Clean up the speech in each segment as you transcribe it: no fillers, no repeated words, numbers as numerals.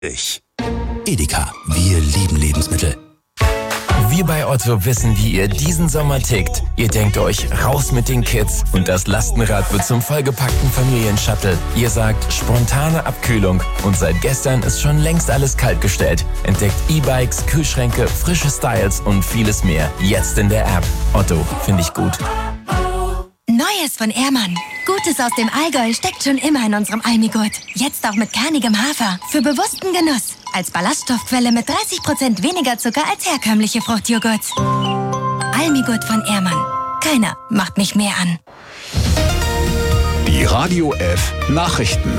Edeka, wir lieben Lebensmittel. Wir bei Otto wissen, wie ihr diesen Sommer tickt. Ihr denkt euch, raus mit den Kids und das Lastenrad wird zum vollgepackten Familienshuttle. Ihr sagt, spontane Abkühlung und seit gestern ist schon längst alles kaltgestellt. Entdeckt E-Bikes, Kühlschränke, frische Styles und vieles mehr. Jetzt in der App. Otto, finde ich gut. Neues von Ehrmann. Gutes aus dem Allgäu steckt schon immer in unserem Almigurt. Jetzt auch mit kernigem Hafer. Für bewussten Genuss. Als Ballaststoffquelle mit 30% weniger Zucker als herkömmliche Fruchtjoghurts. Almigurt von Ehrmann. Keiner macht mich mehr an. Die Radio F Nachrichten.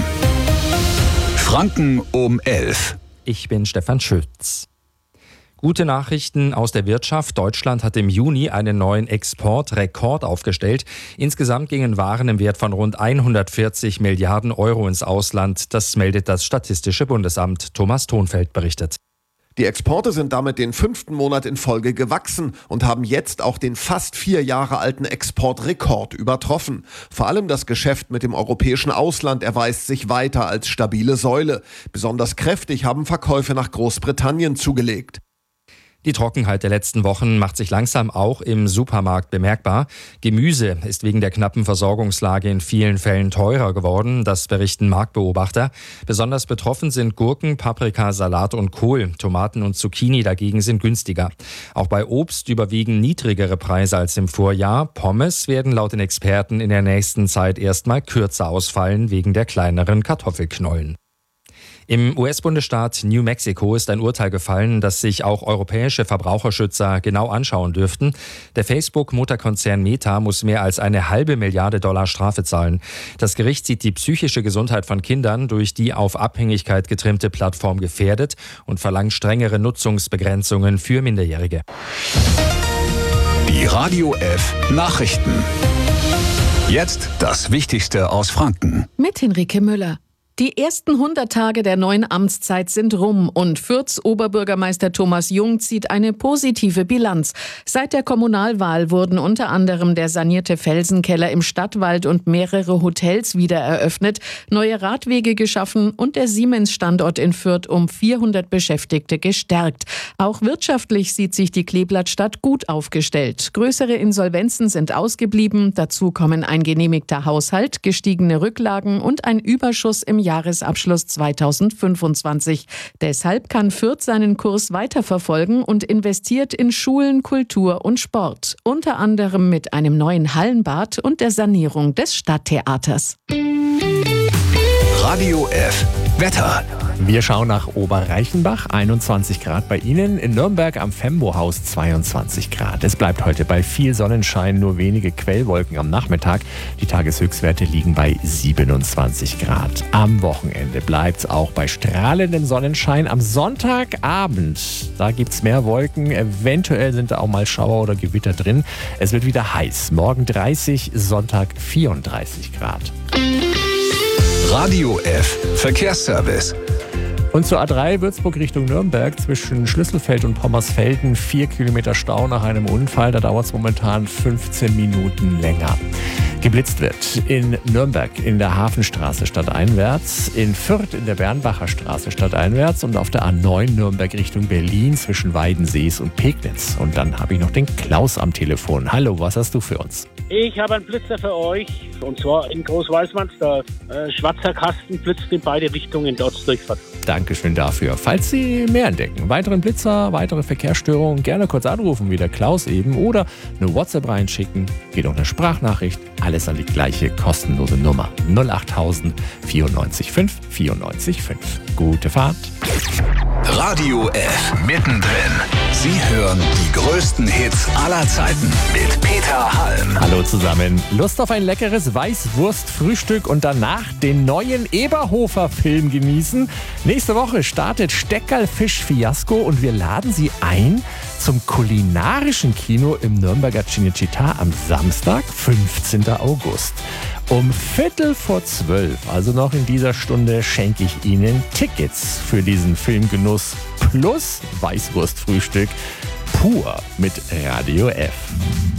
Franken um 11. Ich bin Stefan Schütz. Gute Nachrichten aus der Wirtschaft. Deutschland hat im Juni einen neuen Exportrekord aufgestellt. Insgesamt gingen Waren im Wert von rund 140 Milliarden Euro ins Ausland. Das meldet das Statistische Bundesamt. Thomas Thonfeld berichtet. Die Exporte sind damit den 5. Monat in Folge gewachsen und haben jetzt auch den fast 4 Jahre alten Exportrekord übertroffen. Vor allem das Geschäft mit dem europäischen Ausland erweist sich weiter als stabile Säule. Besonders kräftig haben Verkäufe nach Großbritannien zugelegt. Die Trockenheit der letzten Wochen macht sich langsam auch im Supermarkt bemerkbar. Gemüse ist wegen der knappen Versorgungslage in vielen Fällen teurer geworden, das berichten Marktbeobachter. Besonders betroffen sind Gurken, Paprika, Salat und Kohl. Tomaten und Zucchini dagegen sind günstiger. Auch bei Obst überwiegen niedrigere Preise als im Vorjahr. Pommes werden laut den Experten in der nächsten Zeit erstmal kürzer ausfallen wegen der kleineren Kartoffelknollen. Im US-Bundesstaat New Mexico ist ein Urteil gefallen, das sich auch europäische Verbraucherschützer genau anschauen dürften. Der Facebook-Mutterkonzern Meta muss mehr als $1,5 Milliarden Strafe zahlen. Das Gericht sieht die psychische Gesundheit von Kindern durch die auf Abhängigkeit getrimmte Plattform gefährdet und verlangt strengere Nutzungsbegrenzungen für Minderjährige. Die Radio F Nachrichten. Jetzt das Wichtigste aus Franken. Mit Henrike Müller. Die ersten 100 Tage der neuen Amtszeit sind rum und Fürths Oberbürgermeister Thomas Jung zieht eine positive Bilanz. Seit der Kommunalwahl wurden unter anderem der sanierte Felsenkeller im Stadtwald und mehrere Hotels wieder eröffnet, neue Radwege geschaffen und der Siemens-Standort in Fürth um 400 Beschäftigte gestärkt. Auch wirtschaftlich sieht sich die Kleeblattstadt gut aufgestellt. Größere Insolvenzen sind ausgeblieben, dazu kommen ein genehmigter Haushalt, gestiegene Rücklagen und ein Überschuss im Jahresabschluss 2025. Deshalb kann Fürth seinen Kurs weiterverfolgen und investiert in Schulen, Kultur und Sport. Unter anderem mit einem neuen Hallenbad und der Sanierung des Stadttheaters. Radio F Wetter. Wir schauen nach Oberreichenbach, 21 Grad bei Ihnen. In Nürnberg am Fembo-Haus 22 Grad. Es bleibt heute bei viel Sonnenschein, nur wenige Quellwolken am Nachmittag. Die Tageshöchstwerte liegen bei 27 Grad. Am Wochenende bleibt es auch bei strahlendem Sonnenschein. Am Sonntagabend, da gibt es mehr Wolken. Eventuell sind da auch mal Schauer oder Gewitter drin. Es wird wieder heiß. Morgen 30, Sonntag 34 Grad. Radio F Verkehrsservice. Und zur A3 Würzburg Richtung Nürnberg zwischen Schlüsselfeld und Pommersfelden 4 Kilometer Stau nach einem Unfall. Da dauert es momentan 15 Minuten länger. Geblitzt wird in Nürnberg in der Hafenstraße stadteinwärts, in Fürth in der Bernbacher Straße stadteinwärts und auf der A9 Nürnberg Richtung Berlin zwischen Weidensees und Pegnitz. Und dann habe ich noch den Klaus am Telefon. Hallo, was hast du für uns? Ich habe einen Blitzer für euch, und zwar in Großweißmannsdorf. Schwarzer Kasten blitzt in beide Richtungen, dort Durchfahrt. Dankeschön dafür. Falls Sie mehr entdecken, weiteren Blitzer, weitere Verkehrsstörungen, gerne kurz anrufen, wie der Klaus eben, oder eine WhatsApp reinschicken, geht auch eine Sprachnachricht, alles an die gleiche kostenlose Nummer 08000 94 5 94 5. Gute Fahrt. Radio F mittendrin. Sie hören die größten Hits aller Zeiten mit Peter Halm. Hallo zusammen. Lust auf ein leckeres Weißwurstfrühstück und danach den neuen Eberhofer-Film genießen? Nächste Woche startet Steckerlfisch-Fiasko und wir laden Sie ein zum kulinarischen Kino im Nürnberger Cinecittà am Samstag, 15. August. Um 11:45, also noch in dieser Stunde, schenke ich Ihnen Tickets für diesen Filmgenuss plus Weißwurstfrühstück pur mit Radio F.